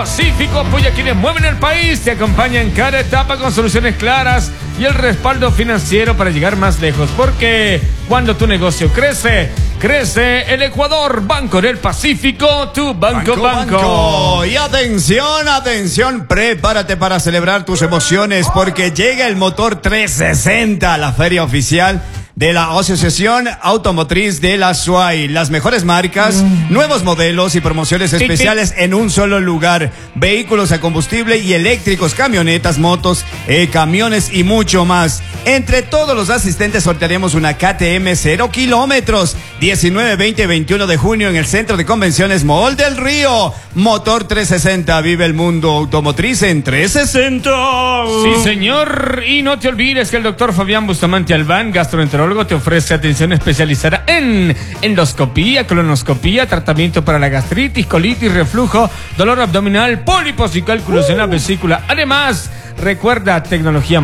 Pacífico apoya a quienes mueven el país, te acompaña en cada etapa con soluciones claras y el respaldo financiero para llegar más lejos, porque cuando tu negocio crece el Ecuador. Banco del Pacífico, tu banco. Y atención, prepárate para celebrar tus emociones, porque llega el Motor 360, la feria oficial de la Asociación Automotriz de la SUAY. Las mejores marcas, nuevos modelos y promociones especiales en un solo lugar. Vehículos a combustible y eléctricos, camionetas, motos, camiones y mucho más. Entre todos los asistentes sortearemos una KTM 0 kilómetros. 19, 20 y 21 de junio en el Centro de Convenciones Mall del Río. Motor 360, vive el mundo automotriz en 360. Sí, señor. Y no te olvides que el doctor Fabián Bustamante Albán, gastroenterólogo, te ofrece atención especializada en endoscopía, colonoscopía, tratamiento para la gastritis, colitis, reflujo, dolor abdominal, pólipos y cálculos en la vesícula. Además, recuerda, tecnología